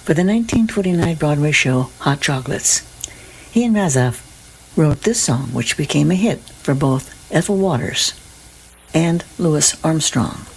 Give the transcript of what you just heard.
for the 1929 Broadway show Hot Chocolates. He and Razaf wrote this song, which became a hit for both Ethel Waters and Louis Armstrong.